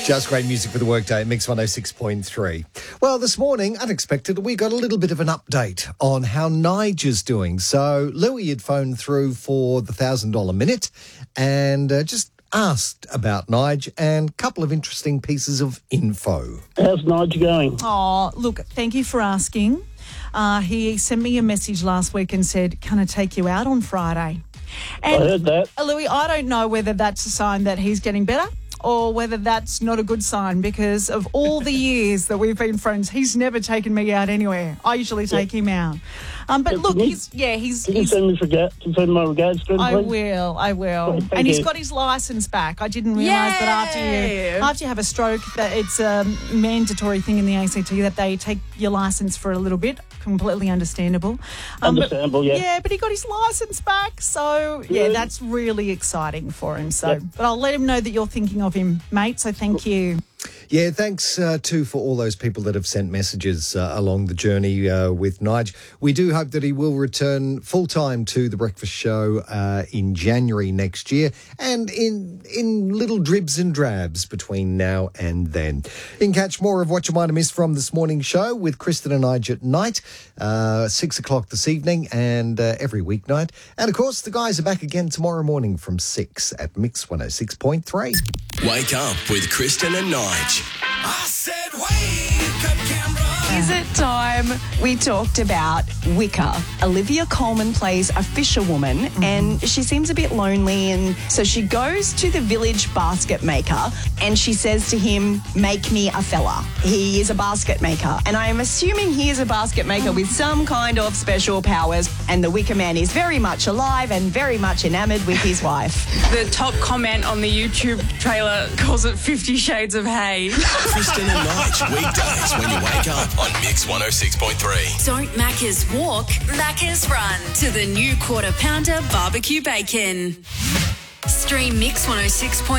Just great music for the workday at Mix 106.3. Well, this morning, unexpectedly, we got a little bit of an update on how Nige is doing. So Louis had phoned through for the $1,000 minute and just asked about Nige and a couple of interesting pieces of info. How's Nige going? Oh, look, thank you for asking. He sent me a message last week and said, can I take you out on Friday? And, I heard that. Louis, I don't know whether that's a sign that he's getting better or whether that's not a good sign, because of all the years that we've been friends, he's never taken me out anywhere. I usually take him out. But look, Can you send my regards to him, I please? will. Thank And he's you. got his licence back. I didn't realise that after you have a stroke, that it's a mandatory thing in the ACT that they take your licence for a little bit. Completely understandable. Understandable, yeah. Yeah, but he got his licence back, so yeah, that's really exciting for him. So, but I'll let him know that you're thinking of him, mate. So thank you. Yeah, thanks too for all those people that have sent messages along the journey with Nige. We do hope that he will return full-time to The Breakfast Show in January next year, and in little dribs and drabs between now and then. You can catch more of what you might have missed from this morning's show with Kristen and Nige at night, 6 o'clock this evening and every weeknight. And, of course, the guys are back again tomorrow morning from 6 at Mix 106.3. Wake up with Kristen and Nige. I said wake up, Canberra. Is it time we talked about Wicker? Olivia Colman plays a fisherwoman and she seems a bit lonely, and so she goes to the village basket maker and she says to him, make me a fella. He is a basket maker, and I am assuming he is a basket maker with some kind of special powers, and the Wicker Man is very much alive and very much enamoured with his wife. The top comment on the YouTube trailer calls it 50 Shades of Hay. Kristen and Nige, weekdays when you wake up on Mix 106.3. Don't Macca's walk, Macca's run to the new Quarter Pounder barbecue bacon. Stream Mix 106.3